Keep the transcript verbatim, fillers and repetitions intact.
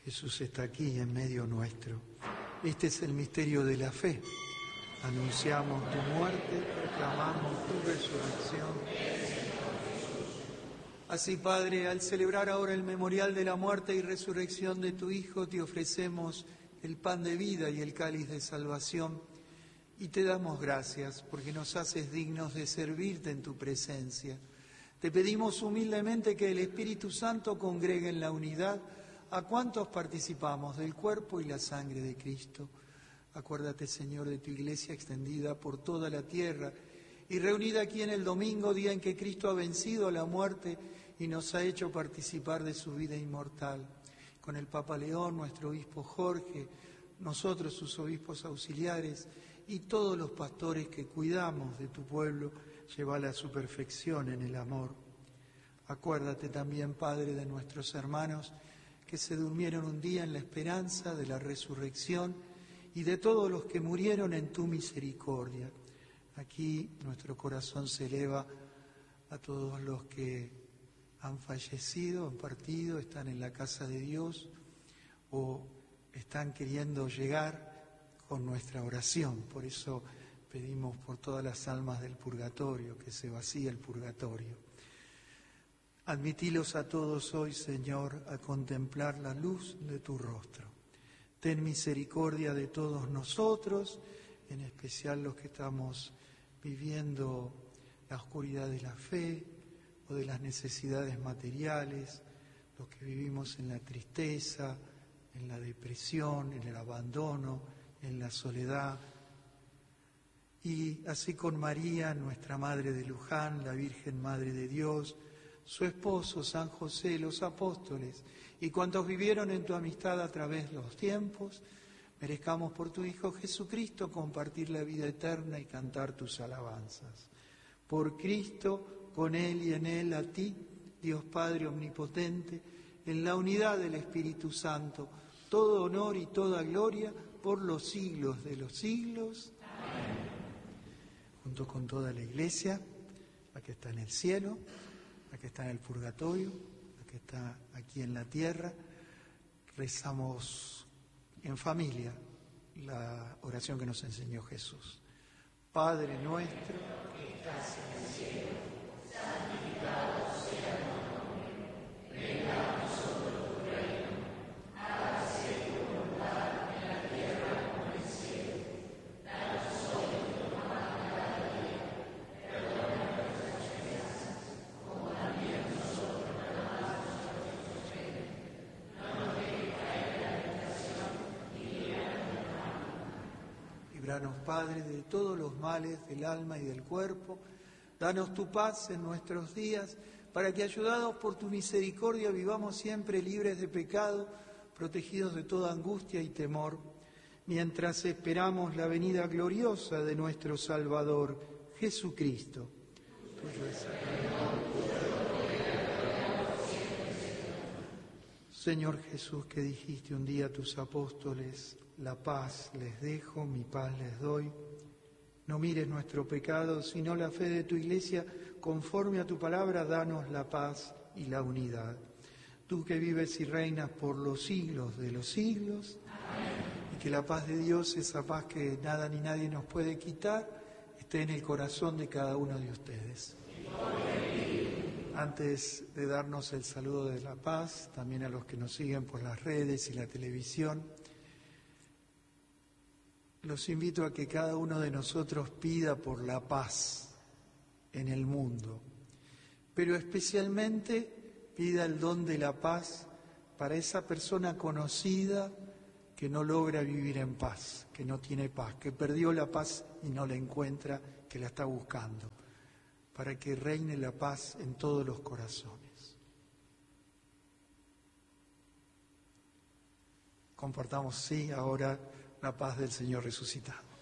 Jesús está aquí en medio nuestro. Este es el misterio de la fe. Anunciamos tu muerte, proclamamos tu resurrección. Así, Padre, al celebrar ahora el memorial de la muerte y resurrección de tu Hijo, te ofrecemos el pan de vida y el cáliz de salvación, y te damos gracias porque nos haces dignos de servirte en tu presencia. Te pedimos humildemente que el Espíritu Santo congregue en la unidad a cuantos participamos del cuerpo y la sangre de Cristo. Acuérdate, Señor, de tu Iglesia extendida por toda la tierra y reunida aquí en el domingo, día en que Cristo ha vencido la muerte y nos ha hecho participar de su vida inmortal. Con el Papa León, nuestro obispo Jorge, nosotros sus obispos auxiliares y todos los pastores que cuidamos de tu pueblo, llévala a su perfección en el amor. Acuérdate también, Padre, de nuestros hermanos que se durmieron un día en la esperanza de la resurrección y de todos los que murieron en tu misericordia. Aquí nuestro corazón se eleva a todos los que han fallecido, han partido, están en la casa de Dios o están queriendo llegar con nuestra oración. Por eso pedimos por todas las almas del purgatorio, que se vacíe el purgatorio. Admitilos a todos hoy, Señor, a contemplar la luz de tu rostro. Ten misericordia de todos nosotros, en especial los que estamos viviendo la oscuridad de la fe o de las necesidades materiales, los que vivimos en la tristeza, en la depresión, en el abandono, en la soledad. Y así con María, nuestra Madre de Luján, la Virgen Madre de Dios, su esposo, San José, los apóstoles y cuantos vivieron en tu amistad a través de los tiempos, merezcamos por tu Hijo Jesucristo compartir la vida eterna y cantar tus alabanzas. Por Cristo, con Él y en Él, a ti, Dios Padre Omnipotente, en la unidad del Espíritu Santo, todo honor y toda gloria por los siglos de los siglos. Amén. Junto con toda la Iglesia, la que está en el cielo, la que está en el purgatorio, la que está aquí en la tierra, rezamos en familia la oración que nos enseñó Jesús. Padre nuestro que estás en el cielo, santificado sea tu nombre, venga a nosotros tu reino, hágase tu voluntad en la tierra como en el cielo. Danos hoy nuestro pan de cada día, perdona nuestras ofensas, como también nosotros perdonamos a los que nos ofenden. No nos dejes caer en la tentación y líbranos del mal. Líbranos, Padre, de todos los males del alma y del cuerpo. Danos tu paz en nuestros días, para que, ayudados por tu misericordia, vivamos siempre libres de pecado, protegidos de toda angustia y temor, mientras esperamos la venida gloriosa de nuestro Salvador, Jesucristo. Tuyo es el Señor Jesús, que dijiste un día a tus apóstoles: la paz les dejo, mi paz les doy. No mires nuestro pecado, sino la fe de tu Iglesia. Conforme a tu palabra, danos la paz y la unidad. Tú que vives y reinas por los siglos de los siglos. Amén. Y que la paz de Dios, esa paz que nada ni nadie nos puede quitar, esté en el corazón de cada uno de ustedes. Antes de darnos el saludo de la paz, también a los que nos siguen por las redes y la televisión, los invito a que cada uno de nosotros pida por la paz en el mundo, pero especialmente pida el don de la paz para esa persona conocida que no logra vivir en paz, que no tiene paz, que perdió la paz y no la encuentra, que la está buscando, para que reine la paz en todos los corazones. Compartamos, sí, ahora la paz del Señor resucitado.